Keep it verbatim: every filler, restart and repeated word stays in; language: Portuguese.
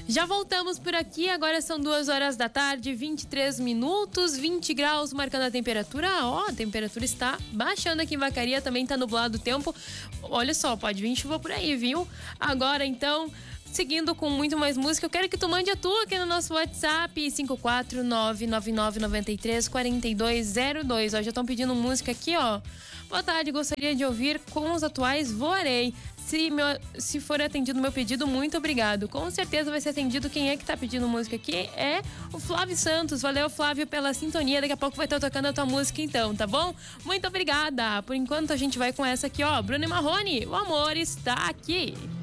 Já voltamos por aqui, agora são duas horas da tarde, vinte e três minutos, vinte graus marcando a temperatura. Ó, a temperatura está baixando aqui em Vacaria, também tá nublado o tempo. Olha só, pode vir chuva por aí, viu? Agora então, seguindo com muito mais música, eu quero que tu mande a tua aqui no nosso WhatsApp, cinco quatro nove nove nove nove três quatro dois zero dois. Ó, já estão pedindo música aqui, ó. Boa tarde, gostaria de ouvir Com os Atuais Voarei. Se, meu, se for atendido o meu pedido, muito obrigado. Com certeza vai ser atendido. Quem é que tá pedindo música aqui? É o Flávio Santos. Valeu, Flávio, pela sintonia. Daqui a pouco vai estar tocando a tua música então, tá bom? Muito obrigada. Por enquanto a gente vai com essa aqui, ó. Bruno e Marrone, o amor está aqui.